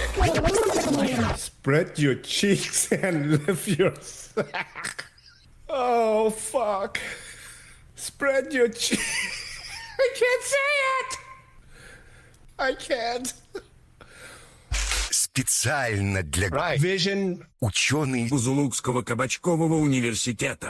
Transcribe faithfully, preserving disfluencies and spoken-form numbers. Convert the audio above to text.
Spread your cheeks and lift your sack. Oh, fuck. Spread your cheeks. I can't say it. I can't. Специально для Right. Vision. ученый Бузулукского кабачкового университета.